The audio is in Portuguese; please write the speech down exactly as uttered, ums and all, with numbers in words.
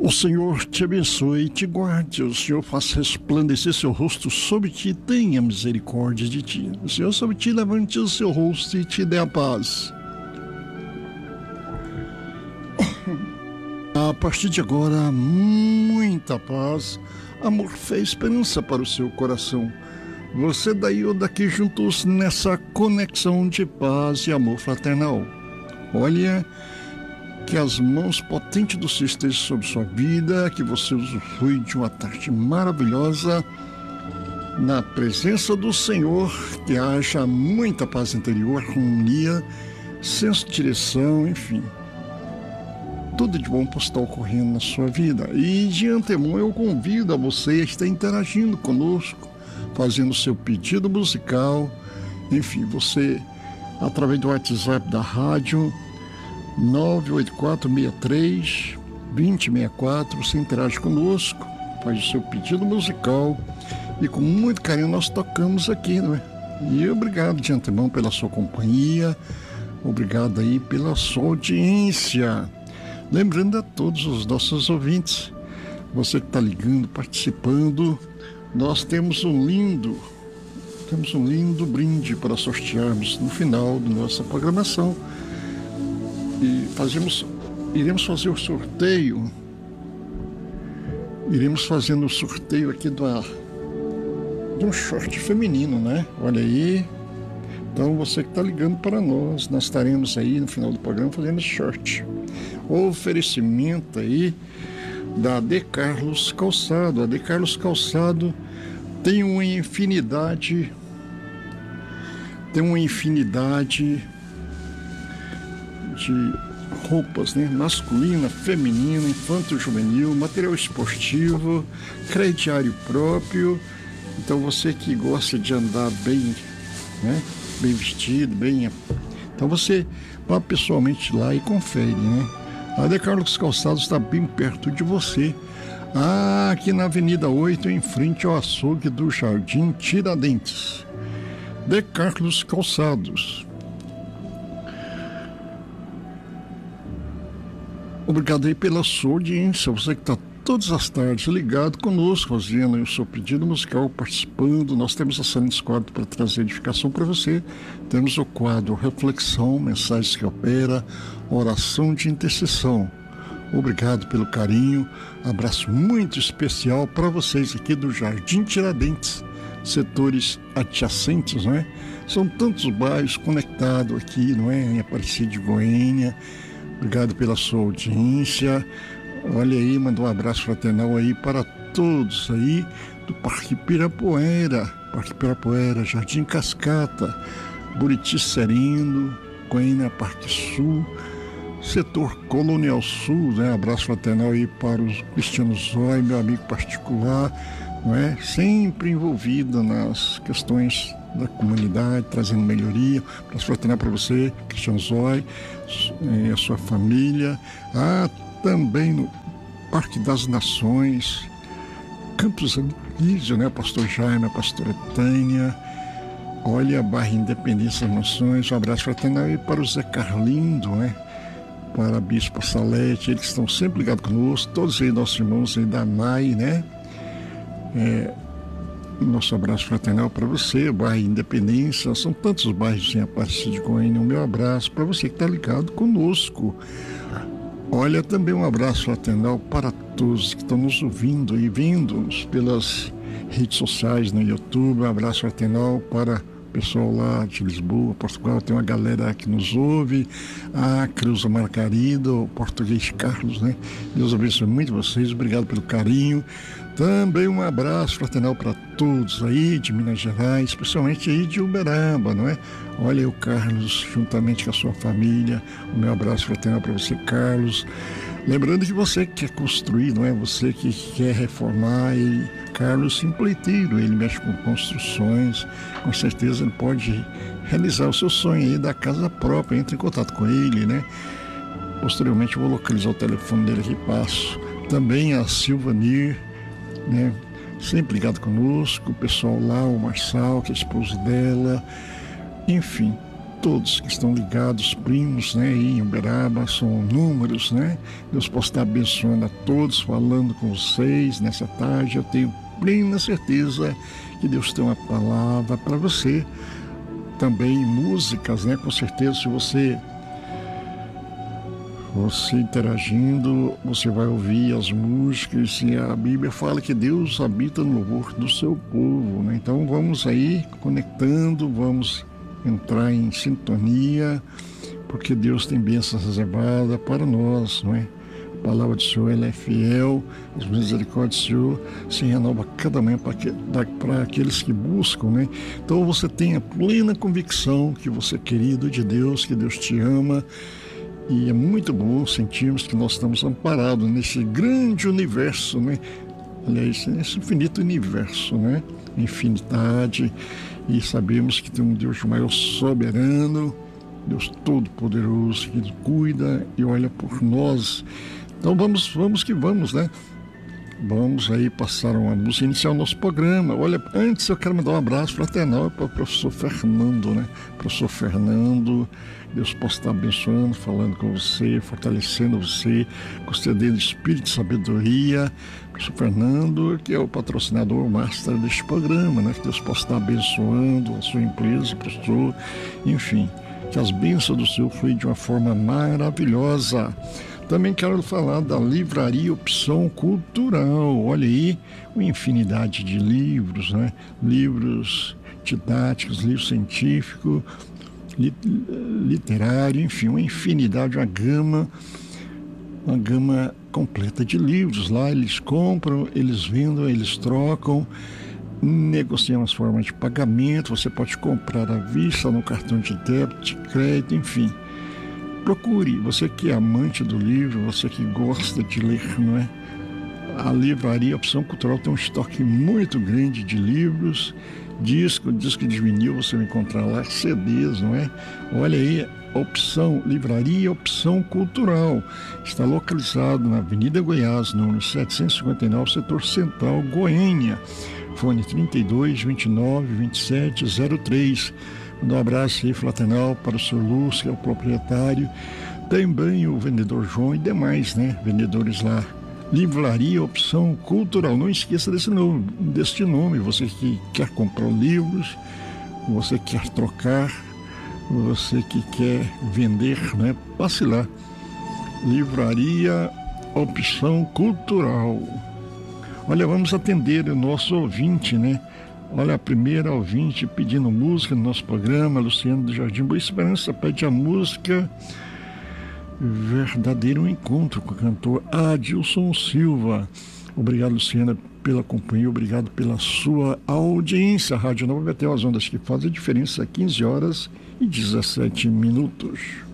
O Senhor te abençoe e te guarde. O Senhor faça resplandecer seu rosto sobre ti e tenha misericórdia de ti. O Senhor sobre ti levante o seu rosto e te dê a paz. A partir de agora, muita paz, amor, fé e esperança para o seu coração. Você daí ou daqui juntos nessa conexão de paz e amor fraternal. Olha, que as mãos potentes do Senhor estejam sobre sua vida, que você usufrui de uma tarde maravilhosa na presença do Senhor, que haja muita paz interior, harmonia, senso de direção, enfim. Tudo de bom possa estar ocorrendo na sua vida. E de antemão eu convido a você a estar interagindo conosco, fazendo o seu pedido musical, enfim, você através do WhatsApp da rádio nove oito quatro seis três dois zero seis quatro, você interage conosco, faz o seu pedido musical e com muito carinho nós tocamos aqui, não é? E obrigado de antemão pela sua companhia, obrigado aí pela sua audiência. Lembrando a todos os nossos ouvintes, você que está ligando, participando, nós temos um lindo, temos um lindo brinde para sortearmos no final da nossa programação. E fazemos, iremos fazer o sorteio, iremos fazendo o sorteio aqui do, de um short feminino, né? Olha aí, então você que está ligando para nós, nós estaremos aí no final do programa fazendo esse short. O oferecimento aí da De Carlos Calçado. A De Carlos Calçado tem uma infinidade, tem uma infinidade de roupas, né? Masculina, feminina, infanto-juvenil, material esportivo, crediário próprio. Então você que gosta de andar bem, né? Bem vestido, bem... Então você vá pessoalmente lá e confere, né? A De Carlos Calçados está bem perto de você. Ah, aqui na Avenida oito, em frente ao açougue do Jardim Tiradentes. De Carlos Calçados. Obrigado aí pela sua audiência, você que está todas as tardes ligado conosco, fazendo o seu pedido musical, participando. Nós temos excelentes quadros para trazer edificação para você. Temos o quadro Reflexão, Mensagens que Opera, Oração de Intercessão. Obrigado pelo carinho, abraço muito especial para vocês aqui do Jardim Tiradentes, setores adjacentes, não é? São tantos bairros conectados aqui, não é? Em Aparecida de Goiânia. Obrigado pela sua audiência. Olha aí, manda um abraço fraternal aí para todos aí do Parque Pirapoera, Parque Pirapoera, Jardim Cascata, Buriti Sereno, Goiânia, Parque Sul, setor Colonial Sul, né? Abraço fraternal aí para o Cristiano Zói, meu amigo particular, não é? Sempre envolvido nas questões da comunidade, trazendo melhoria. Abraço fraternal para você, Cristiano Zói, e a sua família. Ah, também no Parque das Nações, Campos Elísio, né? Pastor Jaime, a pastora Tânia. Olha, bairro Independência das Nações. Um abraço fraternal aí para o Zé Carlindo, né? Para a Bispa Salete, eles estão sempre ligados conosco, todos aí nossos irmãos aí da M A I, né? É, nosso abraço fraternal para você, bairro Independência, são tantos bairros em Aparecida de Goiânia. O meu abraço para você que está ligado conosco. Olha, também um abraço fraternal para todos que estão nos ouvindo e vendo-nos pelas redes sociais, no YouTube. Um abraço fraternal para o pessoal lá de Lisboa, Portugal. Tem uma galera que nos ouve. A Cruz Margarida, o português Carlos, né? Deus abençoe muito vocês. Obrigado pelo carinho. Também um abraço fraternal para todos aí de Minas Gerais, especialmente aí de Uberaba, não é? Olha aí o Carlos, juntamente com a sua família. O meu abraço fraternal para você, Carlos. Lembrando que você que quer construir, não é? Você que quer reformar, e Carlos Simpleiteiro, ele mexe com construções, com certeza ele pode realizar o seu sonho aí da casa própria. Entre em contato com ele, né? Posteriormente eu vou localizar o telefone dele aqui, passo. Também a Silvanir, né? Sempre ligado conosco, o pessoal lá, o Marçal, que é a esposa dela, enfim, todos que estão ligados, primos, né, aí em Uberaba, são números, né? Deus possa estar abençoando a todos, falando com vocês nessa tarde. Eu tenho plena certeza que Deus tem uma palavra para você. Também músicas, né? Com certeza, se você você interagindo, você vai ouvir as músicas, e a Bíblia fala que Deus habita no louvor do seu povo, né? Então vamos aí conectando, vamos entrar em sintonia, porque Deus tem bênçãos reservadas para nós, não é? A palavra do Senhor, ela é fiel, as misericórdias do Senhor se renova cada manhã para aqueles que buscam, né? Então você tenha plena convicção que você é querido de Deus, que Deus te ama, e é muito bom sentirmos que nós estamos amparados nesse grande universo, né? Aliás, nesse infinito universo, né? Infinidade, e sabemos que tem um Deus maior soberano, Deus todo-poderoso, que cuida e olha por nós. Então vamos, vamos que vamos, né? Vamos aí passar uma música, iniciar o nosso programa. Olha, antes eu quero mandar um abraço fraternal para o professor Fernando, né? Professor Fernando, Deus possa estar abençoando, falando com você, fortalecendo você, concedendo espírito de sabedoria. Professor Fernando, que é o patrocinador master deste programa, né? Que Deus possa estar abençoando a sua empresa, professor, enfim, que as bênçãos do Senhor fluem de uma forma maravilhosa. Também quero falar da Livraria Opção Cultural. Olha aí, uma infinidade de livros, né? Livros didáticos, livros científicos, literário, enfim, uma infinidade, uma gama, uma gama completa de livros. Lá eles compram, eles vendem, eles trocam, negociam as formas de pagamento. Você pode comprar à vista, no cartão de débito, de crédito, enfim. Procure, você que é amante do livro, você que gosta de ler, não é? A Livraria Opção Cultural tem um estoque muito grande de livros, disco, disco de vinil, você vai encontrar lá, C Ds, não é? Olha aí, Opção, Livraria Opção Cultural. Está localizado na Avenida Goiás, número setecentos e cinquenta e nove, setor central, Goiânia. Fone trinta e dois, vinte e nove, vinte e sete, zero três. Um abraço aí fraternal para o senhor Lúcio, que é o proprietário, também o vendedor João e demais, né, vendedores lá. Livraria Opção Cultural. Não esqueça desse nome, deste nome. Você que quer comprar livros, você quer trocar, você que quer vender, né, passe lá. Livraria Opção Cultural. Olha, vamos atender o nosso ouvinte, né? Olha, a primeira ouvinte pedindo música no nosso programa, Luciano do Jardim Boa Esperança, pede a música Verdadeiro Encontro, com o cantor Adilson Silva. Obrigado, Luciana, pela companhia, obrigado pela sua audiência. A Rádio Nova Betel, as ondas que fazem a diferença, quinze horas e dezessete minutos.